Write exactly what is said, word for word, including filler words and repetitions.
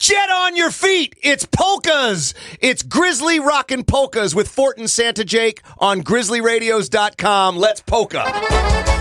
Get on your feet. It's polkas. It's Grizzly Rockin' Polkas with Fort and Santa Jake on grizzly radios dot com. Let's polka.